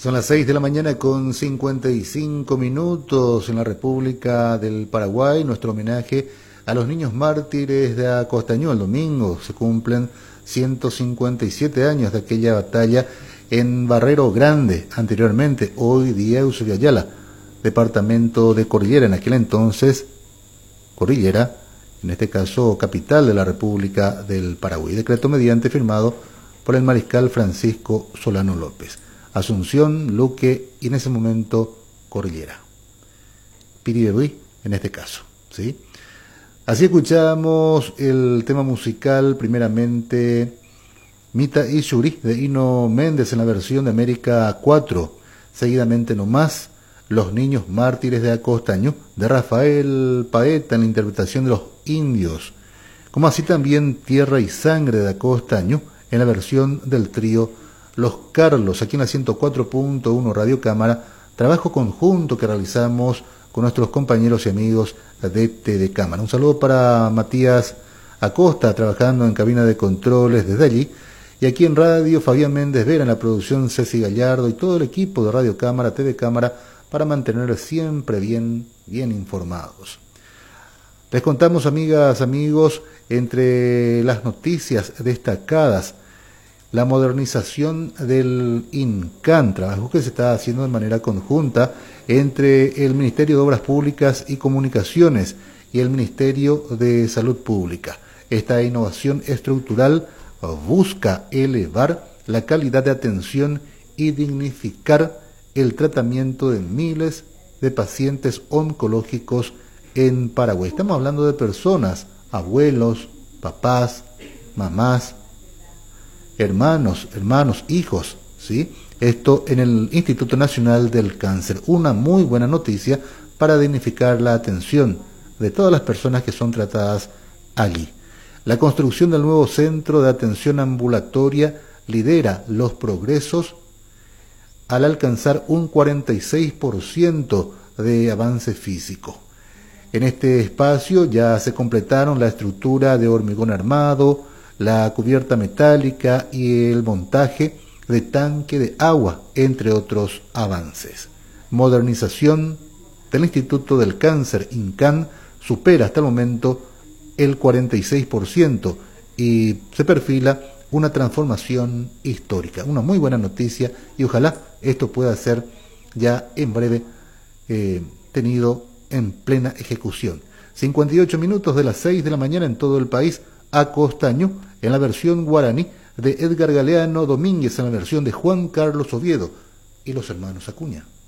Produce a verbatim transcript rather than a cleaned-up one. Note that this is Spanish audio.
Son las seis de la mañana con cincuenta y cinco minutos en la República del Paraguay. Nuestro homenaje a los niños mártires de Acostañó. El domingo se cumplen ciento cincuenta y siete años de aquella batalla en Barrero Grande, anteriormente, hoy día Eusebio Ayala, departamento de Cordillera, en aquel entonces Cordillera, en este caso capital de la República del Paraguay. Decreto mediante firmado por el mariscal Francisco Solano López. Asunción, Luque y en ese momento Cordillera. Piribebuy en este caso, ¿sí? Así escuchamos el tema musical, primeramente Mita y Shuri de Hino Méndez en la versión de América cuatro, seguidamente nomás Los Niños Mártires de Acostañó de Rafael Paeta en la interpretación de Los Indios, como así también Tierra y Sangre de Acostañó en la versión del trío Los Carlos, aquí en la ciento cuatro punto uno Radio Cámara, trabajo conjunto que realizamos con nuestros compañeros y amigos de T D Cámara. Un saludo para Matías Acosta, trabajando en cabina de controles desde allí, y aquí en radio Fabián Méndez Vera en la producción, Ceci Gallardo y todo el equipo de Radio Cámara, T D Cámara, para mantener siempre bien, bien informados. Les contamos, amigas, amigos, entre las noticias destacadas, la modernización del INCAN, trabajo que se está haciendo de manera conjunta entre el Ministerio de Obras Públicas y Comunicaciones y el Ministerio de Salud Pública. Esta innovación estructural busca elevar la calidad de atención y dignificar el tratamiento de miles de pacientes oncológicos en Paraguay. Estamos hablando de personas, abuelos, papás, mamás, hermanos, hermanos, hijos, ¿sí? Esto en el Instituto Nacional del Cáncer. Una muy buena noticia para dignificar la atención de todas las personas que son tratadas allí. La construcción del nuevo centro de atención ambulatoria lidera los progresos al alcanzar un cuarenta y seis por ciento de avance físico. En este espacio ya se completaron la estructura de hormigón armado, la cubierta metálica y el montaje de tanque de agua, entre otros avances. Modernización del Instituto del Cáncer, INCAN, supera hasta el momento el cuarenta y seis por ciento y se perfila una transformación histórica. Una muy buena noticia y ojalá esto pueda ser ya en breve eh, tenido en plena ejecución. cincuenta y ocho minutos de las seis de la mañana en todo el país. Acostañó en la versión guaraní de Edgar Galeano Domínguez en la versión de Juan Carlos Oviedo y los hermanos Acuña.